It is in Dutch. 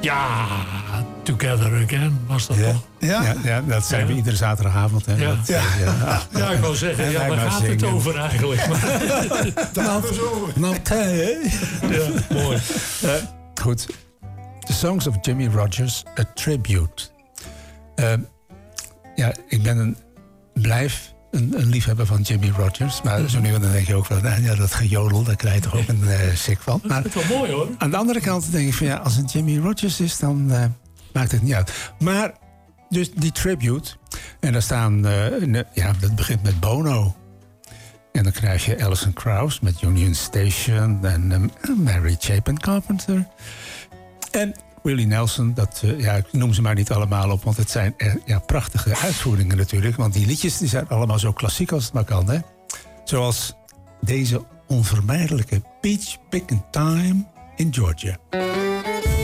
Ja, Together Again was dat toch? Ja, dat zijn we iedere zaterdagavond. Hè. Ja, ik wou zeggen, waar gaat het over eigenlijk? Ja, mooi. Goed. The Songs of Jimmie Rodgers, a tribute. Blijf een liefhebber van Jimmie Rodgers. Maar zo nu en dan denk je ook van, dat gejodel, daar krijg je toch ook een sick van. Maar dat is wel mooi hoor. Aan de andere kant denk ik van, als het Jimmie Rodgers is, dan maakt het niet uit. Maar, dus die tribute. En daar staan, dat begint met Bono. En dan krijg je Alison Krauss met Union Station. En Mary Chapin Carpenter. En Willie Nelson, ik noem ze maar niet allemaal op, want het zijn prachtige uitvoeringen natuurlijk. Want die liedjes die zijn allemaal zo klassiek als het maar kan. Hè? Zoals deze onvermijdelijke Peach Pickin' Time in Georgia.